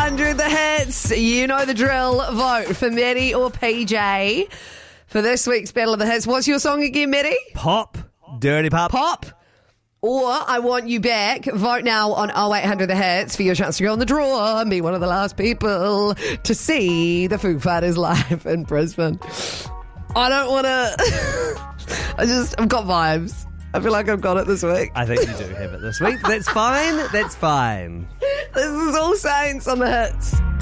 0800 The Hits. You know the drill. Vote for Maddie or PJ for this week's Battle of the Hits. What's your song again, Maddie? Pop. Dirty Pop. Pop. Or I Want You Back. Vote now on 0800 The Hits for your chance to go on the draw and be one of the last people to see the Foo Fighters live in Brisbane. I don't want to... I've got vibes. I feel like I've got it this week. I think you do have it this week. That's fine. That's fine. This is All Saints on the Hits.